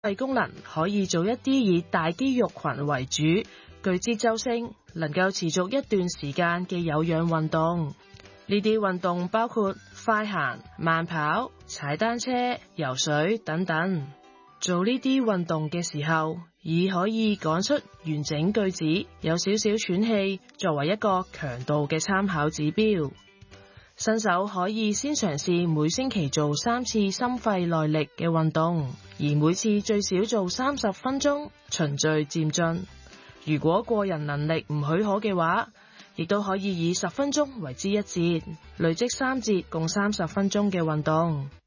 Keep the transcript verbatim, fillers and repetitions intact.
肺功能可以做一啲以大肌肉群為主、具節奏性、能夠持續一段時間嘅有氧運動。呢啲運動包括快行、慢跑、踩單車、游水等等。做呢啲運動嘅時候，以可以講出完整句子、有少少喘氣作為一個強度嘅參考指標。新手可以先嘗試每星期做三次心肺耐力嘅運動，而每次最少做三十分鐘，循序漸進。如果個人能力唔許可嘅話，亦都可以以十分鐘為之一節，累積三節共三十分鐘嘅運動。